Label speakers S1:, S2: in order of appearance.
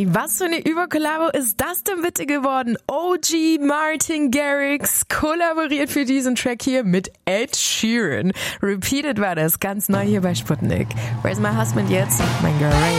S1: Ey, was für eine Überkollabo ist das denn bitte geworden? OG Martin Garrix kollaboriert für diesen Track hier mit Ed Sheeran. Repeated war das, ganz neu hier bei Sputnik. Where's my husband jetzt? Mein Girl Ray.